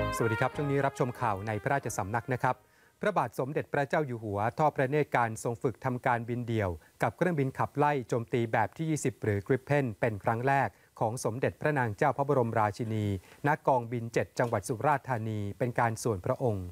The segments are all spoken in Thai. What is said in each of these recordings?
สวัสดีครับช่วงนี้รับชมข่าวในพระราชสำนักนะครับพระบาทสมเด็จพระเจ้าอยู่หัวทอดพระเนตรการทรงฝึกทำการบินเดี่ยวกับเครื่องบินขับไล่โจมตีแบบที่ 20 หรือกริปเพนเป็นครั้งแรกของสมเด็จพระนางเจ้าพระบรมราชินีณกองบิน 7 จังหวัดสุราษฎร์ธานีเป็นการส่วนพระองค์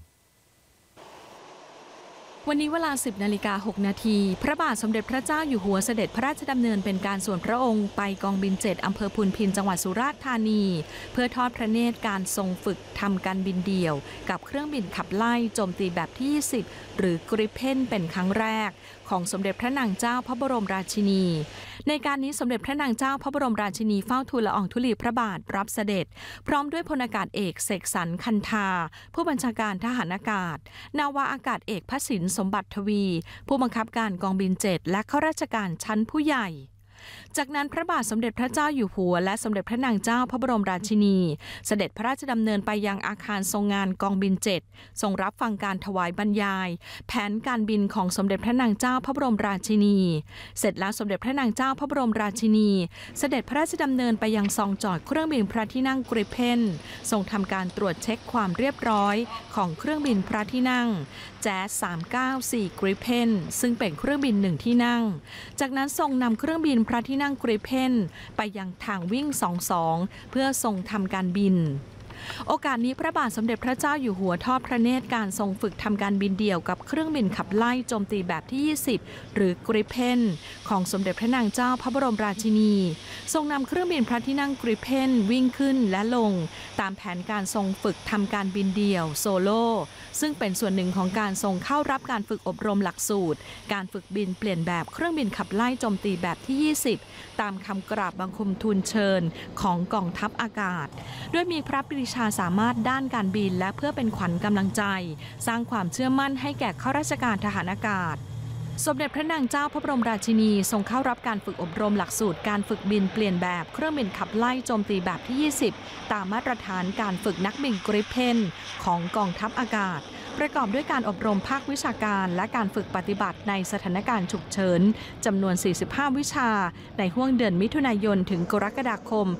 วันนี้เวลา 10:06 นาทีพระบาทสมเด็จพระเจ้าอยู่หัวเสด็จพระราชดำเนินเป็นการส่วนพระองค์ไปกองบิน 7 อำเภอพุนพินจังหวัดสุราษฎร์ธานีเพื่อทอดพระเนตรการทรงฝึกทำการบินเดี่ยวกับเครื่องบินขับไล่โจมตีแบบที่ 20 หรือกริปเพนเป็นครั้งแรกของสมเด็จพระนางเจ้าพระบรมราชินีในการนี้สมเด็จพระนางเจ้าพระบรมราชินีเฝ้าทูลละอองธุลีพระบาทรับเสด็จพร้อมด้วยพลอากาศเอกเสกสรรคันธาผู้บัญชาการทหารอากาศนาวาอากาศเอกพระสินสมบัติทวีผู้บังคับการกองบิน 7 และข้าราชการชั้นผู้ใหญ่จากนั้นพระบาทสมเด็จพระเจ้าอยู่หัวและสมเด็จพระนางเจ้าพระบรมราชินีเสด็จพระราชดำเนินไปยังอาคารทรงงานกองบิน 7 ทรงรับฟังการถวายบรรยายแผนการบินของสมเด็จพระนางเจ้าพระบรมราชินีเสร็จแล้วสมเด็จพระนางเจ้าพระบรมราชินีเสด็จพระราชดำเนินไปยังซองจอดเครื่องบินพระที่นั่งกริปเพนทรงทำการตรวจเช็คความเรียบร้อยของเครื่องบินพระที่นั่งแจ๊ส394กริปเพนซึ่งเป็นเครื่องบิน1ที่นั่งจากนั้นทรงนำเครื่องบินพระที่นั่งกริปเพนไปยังทางวิ่ง22เพื่อทรงทำการบินโอกาสนี้พระบาทสมเด็จพระเจ้าอยู่หัวทอดพระเนตรการทรงฝึกทำการบินเดี่ยวกับเครื่องบินขับไล่โจมตีแบบที่ 20 หรือกริปเพนของสมเด็จพระนางเจ้าพระบรมราชินีทรงนำเครื่องบินพระที่นั่งกริปเพนวิ่งขึ้นและลงตามแผนการทรงฝึกทำการบินเดี่ยวโซโล่ซึ่งเป็นส่วนหนึ่งของการทรงเข้ารับการฝึกอบรมหลักสูตรการฝึกบินเปลี่ยนแบบเครื่องบินขับไล่โจมตีแบบที่ 20 ตามคำกราบบังคมทูลเชิญของกองทัพอากาศด้วยมีพระปรีชาสามารถด้านการบินและเพื่อเป็นขวัญกำลังใจสร้างความเชื่อมั่นให้แก่ข้าราชการทหารอากาศสมเด็จพระนางเจ้าพระบรมราชินีทรงเข้ารับการฝึกอบรมหลักสูตรการฝึกบินเปลี่ยนแบบเครื่องบินขับไล่โจมตีแบบที่ 20 ตามมาตรฐานการฝึกนักบินกริปเพนของกองทัพอากาศประกอบด้วยการอบรมภาควิชาการและการฝึกปฏิบัติในสถานการณ์ฉุกเฉินจำนวน 45 วิชาในห้วงเดือนมิถุนายนถึงกรกฎาคม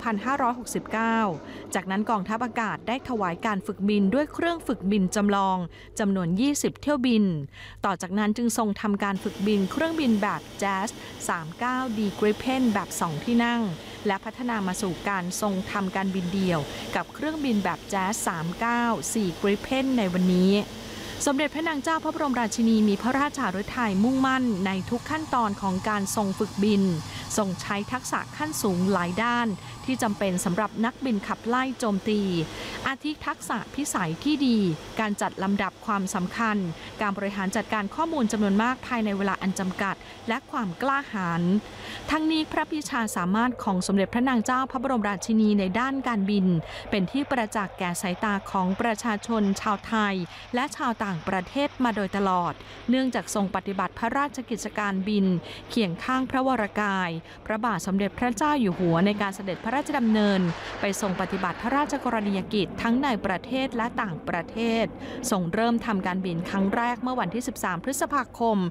2569 จากนั้นกองทัพอากาศได้ถวายการฝึกบินด้วยเครื่องฝึกบินจำลองจำนวน 20 เที่ยวบินต่อจากนั้นจึงทรงทำการฝึกบินเครื่องบินแบบแจ๊ส39 D Gripen แบบ 2 ที่นั่งและพัฒนามาสู่การทรงทำการบินเดี่ยวกับเครื่องบินแบบแจ๊ส39 4 Gripen ในวันนี้สมเด็จพระนางเจ้าพระบรมราชินีมีพระราชฤทัยมุ่งมั่นในทุกขั้นตอนของการทรงฝึกบินทรงใช้ทักษะขั้นสูงหลายด้านที่จำเป็นสำหรับนักบินขับไล่โจมตีอาทิทักษะพิสัยที่ดีการจัดลำดับความสำคัญการบริหารจัดการข้อมูลจำนวนมากภายในเวลาอันจำกัดและความกล้าหาญทั้งนี้พระปรีชาสามารถของสมเด็จพระนางเจ้าพระบรมราชินีในด้านการบินเป็นที่ประจักษ์แก่สายตาของประชาชนชาวไทยและชาวต่างประเทศมาโดยตลอดเนื่องจากทรงปฏิบัติพระราชกิจการบินเคียงข้างพระวรกายพระบาทสมเด็จพระเจ้าอยู่หัวในการเสด็จพระราชดำเนินไปทรงปฏิบัติพระราชกรณียกิจทั้งในประเทศและต่างประเทศทรงเริ่มทำการบินครั้งแรกเมื่อวันที่ 13 พฤษภาคม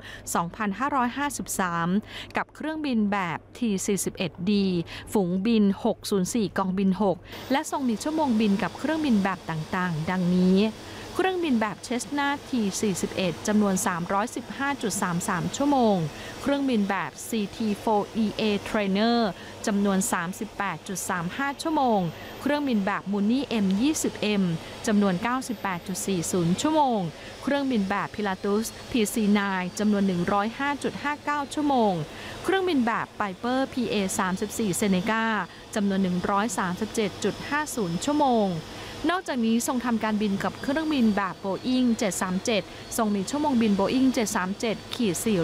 2553 กับเครื่องบินแบบ T-41D ฝูงบิน 604 กองบิน 6 และทรงมีชั่วโมงบินกับเครื่องบินแบบต่างๆดังนี้เครื่องบินแบบเชสนา T-41 จำนวน 315.33 ชั่วโมงเครื่องบินแบบ CT-4EA Trainer จำนวน 38.35 ชั่วโมงเครื่องบินแบบ Mooney M-20M จำนวน 98.40 ชั่วโมงเครื่องบินแบบ Pilatus PC-9 จำนวน 105.59 ชั่วโมงเครื่องบินแบบ Piper PA-34 Seneca จำนวน 137.50 ชั่วโมงนอกจากนี้ทรงทำการบินกับเครื่องบินแบบ Boeing 737 ทรงมีชั่วโมงบิน Boeing 737-400